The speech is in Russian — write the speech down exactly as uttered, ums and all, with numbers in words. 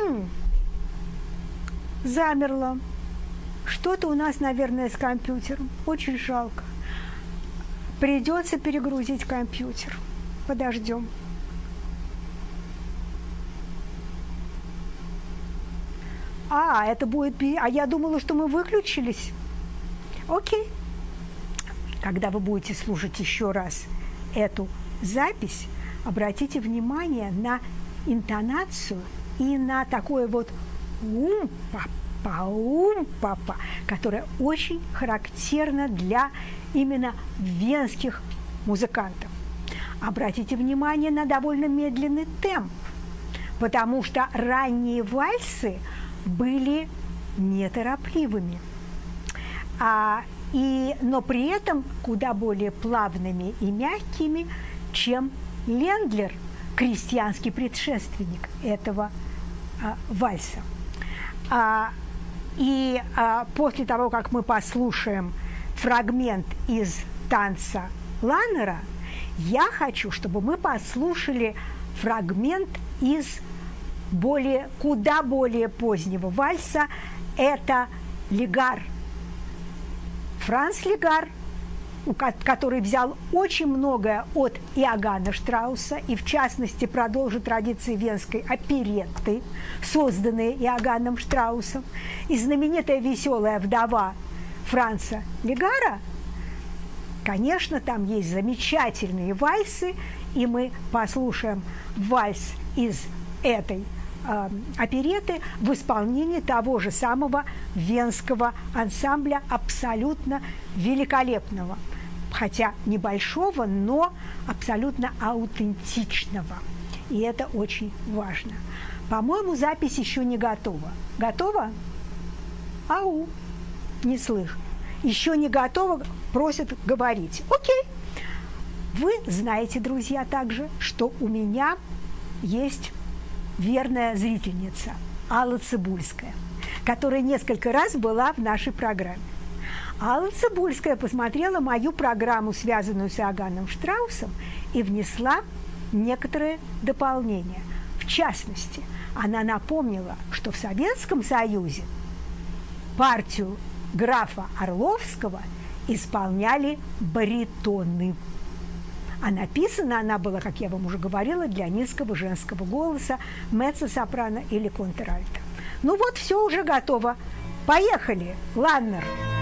М-м, замерло. Что-то у нас, наверное, с компьютером. Очень жалко. Придется перегрузить компьютер. Подождем. А, это будет... А я думала, что мы выключились. Окей. Когда вы будете слушать еще раз эту запись, обратите внимание на интонацию и на такое вот ум-папа, ум-папа, которое очень характерно для именно венских музыкантов. Обратите внимание на довольно медленный темп, потому что ранние вальсы были неторопливыми, а, и, но при этом куда более плавными и мягкими, чем Лендлер, крестьянский предшественник этого а, вальса. А, и а, после того, как мы послушаем фрагмент из танца Ланнера, я хочу, чтобы мы послушали фрагмент из более, куда более позднего вальса. Это Легар. Франц Легар, который взял очень многое от Иоганна Штрауса и, в частности, продолжил традиции венской оперетты, созданные Иоганном Штраусом. И знаменитая «Веселая вдова» Франца Легара, конечно, там есть замечательные вальсы, и мы послушаем вальс из этой э, опереты в исполнении того же самого венского ансамбля, абсолютно великолепного, хотя небольшого, но абсолютно аутентичного. И это очень важно. По-моему, запись еще не готова. Готова? Ау, не слышу. Еще не готова, просят говорить. Окей. Вы знаете, друзья, также, что у меня есть верная зрительница Алла Цибульская, которая несколько раз была в нашей программе. Алла Цибульская посмотрела мою программу, связанную с Иоганном Штраусом, и внесла некоторые дополнения. В частности, она напомнила, что в Советском Союзе партию графа Орловского исполняли баритоны. А написана она была, как я вам уже говорила, для низкого женского голоса, меццо-сопрано или контральто. Ну вот, все уже готово. Поехали, Ланнер!